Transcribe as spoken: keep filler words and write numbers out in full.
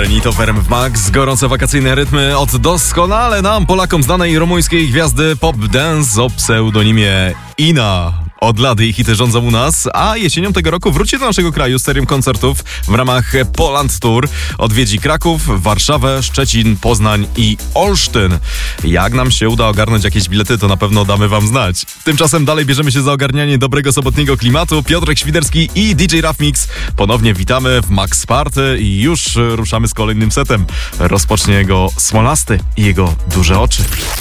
Renito w R M F Max. Gorące wakacyjne rytmy od doskonale nam, Polakom, znanej rumuńskiej gwiazdy pop dance o pseudonimie Ina. Od lat jej hity rządzą u nas, a jesienią tego roku wróci do naszego kraju z serią koncertów w ramach Poland Tour. Odwiedzi Kraków, Warszawę, Szczecin, Poznań i Olsztyn. Jak nam się uda ogarnąć jakieś bilety, to na pewno damy wam znać. Tymczasem dalej bierzemy się za ogarnianie dobrego sobotniego klimatu. Piotrek Świderski i D J Rough Mix ponownie witamy w Max Party i już ruszamy z kolejnym setem. Rozpocznie go Smolasty i jego duże oczy.